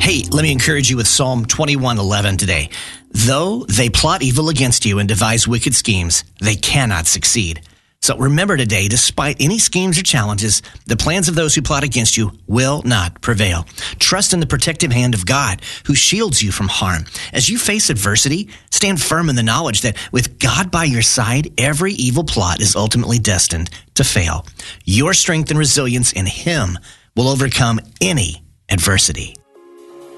Hey, let me encourage you with Psalm 21:11 today. Though they plot evil against you and devise wicked schemes, they cannot succeed. So remember today, despite any schemes or challenges, the plans of those who plot against you will not prevail. Trust in the protective hand of God, who shields you from harm. As you face adversity, stand firm in the knowledge that with God by your side, every evil plot is ultimately destined to fail. Your strength and resilience in Him will overcome any adversity.